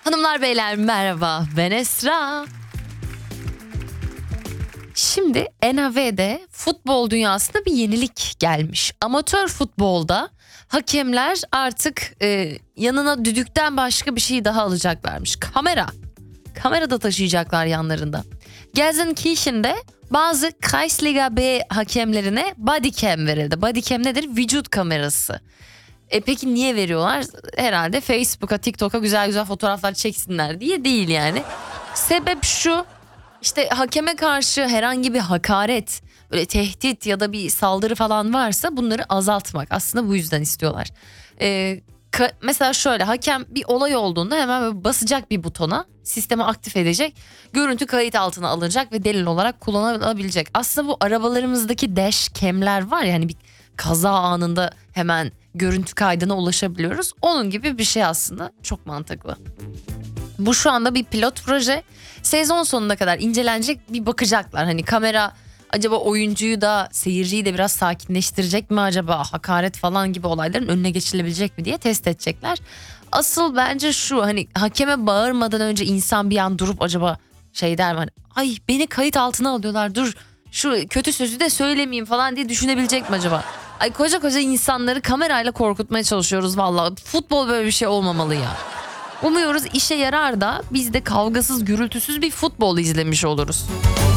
Hanımlar beyler merhaba, ben Esra. Şimdi NHV'de futbol dünyasında bir yenilik gelmiş. Amatör futbolda hakemler artık yanına düdükten başka bir şey daha alacaklarmış. Kamera da taşıyacaklar yanlarında. Gelsenkirchen'de bazı Kreisliga B hakemlerine bodycam verildi. Bodycam nedir? Vücut kamerası. Peki niye veriyorlar? Herhalde Facebook'a, TikTok'a güzel güzel fotoğraflar çeksinler diye değil yani. Sebep şu: işte hakeme karşı herhangi bir hakaret, böyle tehdit ya da bir saldırı falan varsa bunları azaltmak. Aslında bu yüzden istiyorlar. Mesela şöyle, hakem bir olay olduğunda hemen böyle basacak bir butona, sistemi aktif edecek. Görüntü kayıt altına alınacak ve delil olarak kullanılabilecek. Aslında bu arabalarımızdaki dash cam'ler var ya, hani bir kaza anında hemen görüntü kaydına ulaşabiliyoruz. Onun gibi bir şey aslında, çok mantıklı. Bu şu anda bir pilot proje. Sezon sonuna kadar incelenecek, bir bakacaklar. Hani kamera acaba oyuncuyu da seyirciyi de biraz sakinleştirecek mi acaba? Hakaret falan gibi olayların önüne geçilebilecek mi diye test edecekler. Asıl bence şu, hani hakeme bağırmadan önce insan bir an durup acaba şey der mi? Hani, ay beni kayıt altına alıyorlar, dur şu kötü sözü de söylemeyeyim falan diye düşünebilecek mi acaba? Ay koca insanları kamerayla korkutmaya çalışıyoruz vallahi. Futbol böyle bir şey olmamalı ya. Umuyoruz işe yarar da biz de kavgasız gürültüsüz bir futbol izlemiş oluruz.